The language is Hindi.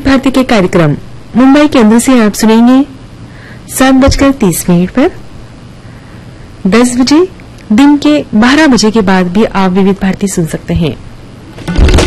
भारती के कार्यक्रम मुंबई केंद्र से आप सुनेंगे 7:30 पर। 10 बजे दिन के 12 बजे के बाद भी आप विविध भारती सुन सकते हैं।